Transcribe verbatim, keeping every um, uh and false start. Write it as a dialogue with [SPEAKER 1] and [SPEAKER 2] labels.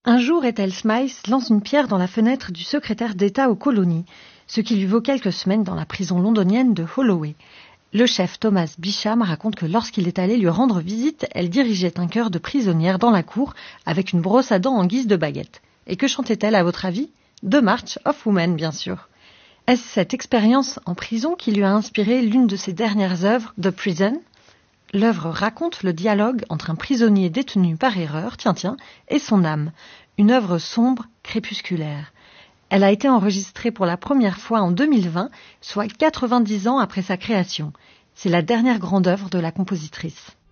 [SPEAKER 1] Un jour, Ethel Smythe lance une pierre dans la fenêtre du secrétaire d'État aux colonies, ce qui lui vaut quelques semaines dans la prison londonienne de Holloway. Le chef Thomas Beecham raconte que lorsqu'il est allé lui rendre visite, elle dirigeait un chœur de prisonnières dans la cour avec une brosse à dents en guise de baguette. Et que chantait-elle à votre avis? The March of Women, bien sûr. Est-ce cette expérience en prison qui lui a inspiré l'une de ses dernières œuvres, The Prison? L'œuvre raconte le dialogue entre un prisonnier détenu par erreur, tiens tiens, et son âme. Une œuvre sombre, crépusculaire. Elle a été enregistrée pour la première fois en deux mille vingt, soit quatre-vingt-dix ans après sa création. C'est la dernière grande œuvre de la compositrice.